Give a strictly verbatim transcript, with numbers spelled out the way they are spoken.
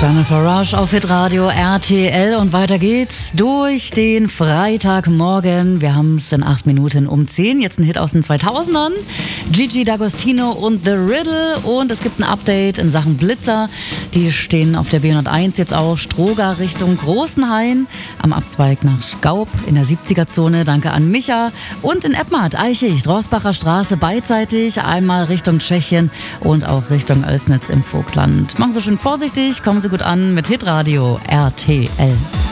Jennifer Rush auf Hitradio R T L und weiter geht's durch den Freitagmorgen. Wir haben es in acht Minuten um zehn. Jetzt ein Hit aus den zweitausendern. Gigi D'Agostino und The Riddle. Und es gibt ein Update in Sachen Blitzer. Die stehen auf der B hunderteins jetzt auch Stroga Richtung Großenhain. Am Abzweig nach Schkaub in der siebziger-Zone. Danke an Micha. Und in Eppmart, Eichig, Rossbacher Straße beidseitig. Einmal Richtung Tschechien und auch Richtung Oelsnitz im Vogtland. Machen Sie schön vorsichtig, kommen Sie gut an mit Hitradio R T L.